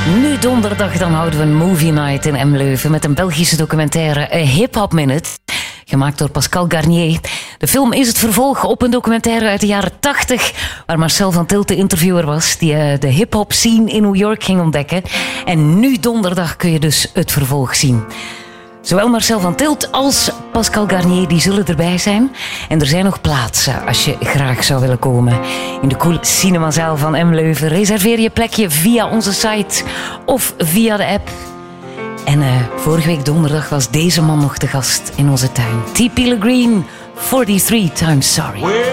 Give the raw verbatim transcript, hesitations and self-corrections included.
Nu donderdag dan houden we een movie night in M Leuven met een Belgische documentaire A Hip Hop Minute, gemaakt door Pascal Garnier. De film is het vervolg op een documentaire uit de jaren tachtig, waar Marcel van Tilt de interviewer was, die uh, de hip-hop scene in New York ging ontdekken. En nu donderdag kun je dus het vervolg zien. Zowel Marcel van Tilt als Pascal Garnier die zullen erbij zijn. En er zijn nog plaatsen als je graag zou willen komen. In de coole cinemazaal van M Leuven. Reserveer je plekje via onze site of via de app. En uh, vorige week donderdag was deze man nog te gast in onze tuin. T. Pilgrim, forty-three times sorry.